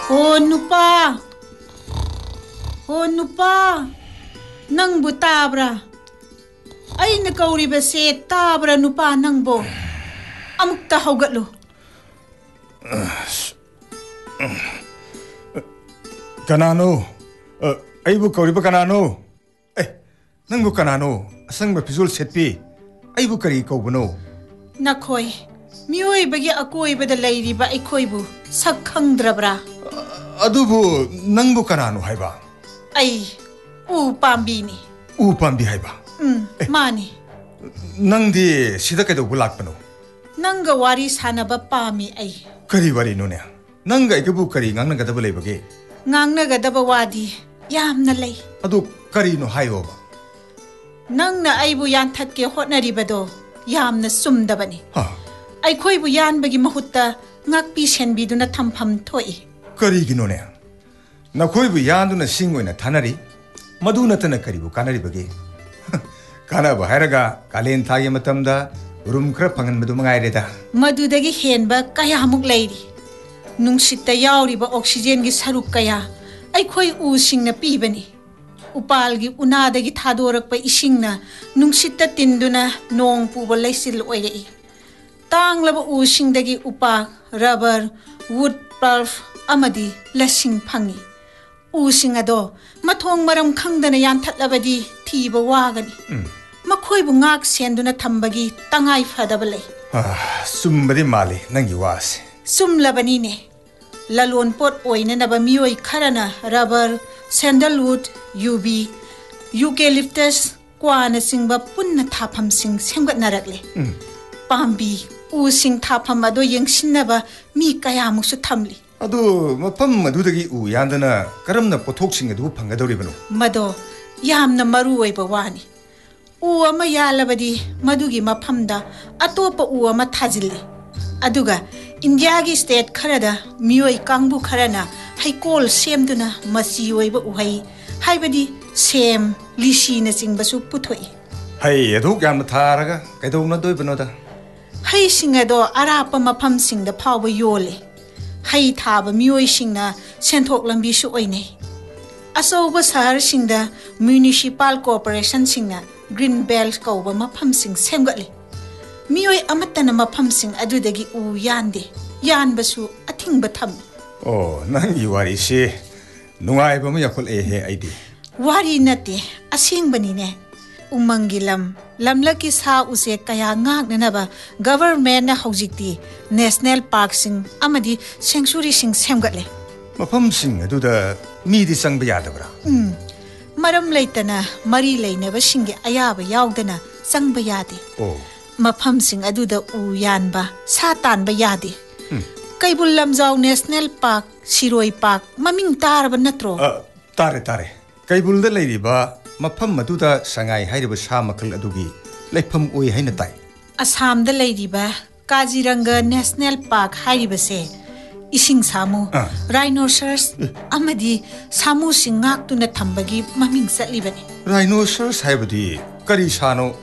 Oh nupa! Oh nupa! Nang butabra! Ay nakauribase tabra nupa nang bo. Amukta haugatlo. Kanano? Aibu kauriba kanano? Nang bu kanano? Asang ba pizul setpi? Aibu kari kaubano? Nakhoy, miyoy bagi akoy bada layriba aikoy bu sakhang drabra. Adubu nang bu kanano haiba? Ay, pambi ni. Pambi haiba? Mani. Nang di sida kaido bulakpano? Nangga wari sanaba pami ay. Kari wari nune? Nangga ikabu kari ngang nagadaba lay bagi? Ngang nagadaba wadi, yam na lay. Adu kari no hayo ba? Nang na ay bu yan tatke hot na ribado, yam na sumdaba ni. Ha? Ay koy bu yan bagi mahutta, ngakpi senbi do na tampam toy. Kari ginone? Na koy bu yan do na singoy na tanari? Madu na tana kari bu kanari bagi? Kana ba hairaga kalen thagi matamda rum khra phangan madu mangai reda. Madu dagi henba kaya hamuk layri. Nungsitta yauriba oxygen gi saruk kaya ay koy using na pibani. Upal gi unadagi thadorak pa ising na nungsitta tinduna nong puba laysil oirei. Tang laba using dagi upa, rubber, wood pulp amadi lasing phangi. Using ado mathong maram khangdana yan thatlabadi thiba wagani. Makoy bu ngak senduna thambagi tangai fadaba lay. Sumbadi mali nangi was. Sumlabani ne. Lalon pot oina naba miyoy karana rubber, sandalwood, UV, eucalyptus, kwana singba punna thapam sing semgat narakle. Pambi using thapam ado yang sinaba mi kaya muksu thamli. Ado mapam madudagi u yandana karamna pothok sing adu phangadoribano. Mado yamna maru oiba wani. U ama yalabadi madugi mapamda atopa u ama thajille. Aduga India gi state kharada miyoy kangbu kharana haikol semduna masi oiba uhai haibadi sem lishi na singbasu puthoi. Hai aduk yamna tharaga kaidona doibano da. Hai singado arapa mapam singda phawba yole. Hai thaba miyoy singna senthok lambi su oine. Asoba sahar singda municipal corporation singna green belt kauba mapam sing semgatli. Miyoy amatana mapam sing adudagi u yande yanbasu athingba tham. Oh nangi wari si nungai ba ma yakol he aidi. Wari nate asing bani ne. Umangilam lamlaki sa use kaya ngak nanaba government na hojikti national park sing amadi sanctuary sing semgatle. Mapam sing aduda mi di sangba yadabra. Maram leitana mari leinaba singi ayaba yaudana sangba yade. Oh. Mapam sing aduda u yanba sa tanba yade. Kaibul Lamjau National Park, Siroi Park, maming tarba natro. Tare. Kaibul da leiriba mapam maduda sangai hairiba sa makal adugi leipam oi haina tai. Assam da leiriba Kaziranga National Park hairiba se ising samu rhinoceros amadi samu singak tu na thambagi maming satlibani. Rhinoceros haibadi kari sano